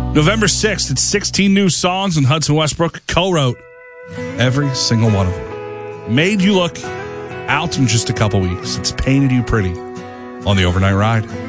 November 6th, it's 16 new songs, and Hudson Westbrook co-wrote every single one of them. Made You Look, out in just a couple weeks. It's Painted You Pretty on the Overnight Ride.